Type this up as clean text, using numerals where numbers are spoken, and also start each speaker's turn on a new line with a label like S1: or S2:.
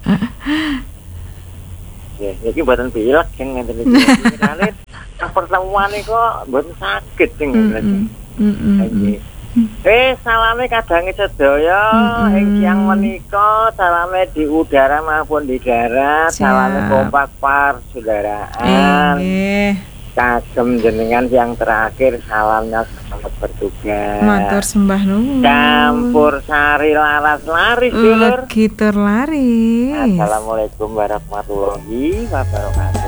S1: Ya, iki mboten pilek sing ngenten iki. Kenale pertemuan iku mboten saged sing ngenten. Nggih. Salame kadange sedaya ing siang menika, salame di udara maupun di darat, salame kompak persaudaraan. Kagem jenengan yang terakhir salamnya selamat bertugas.
S2: Matur sembah nuwun.
S1: Campur sari laras laris dulur.
S2: Legi tur laris.
S1: Assalamualaikum warahmatullahi wabarakatuh.